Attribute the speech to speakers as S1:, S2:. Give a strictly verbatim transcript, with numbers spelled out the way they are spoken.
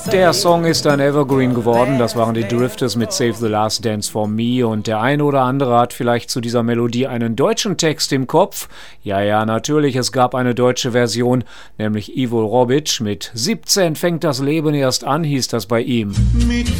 S1: Der Song ist ein Evergreen geworden, das waren die Drifters mit Save the Last Dance for Me und der eine oder andere hat vielleicht zu dieser Melodie einen deutschen Text im Kopf. Ja, ja, natürlich, es gab eine deutsche Version, nämlich Ivo Robic mit siebzehn fängt das Leben erst an, hieß das bei ihm.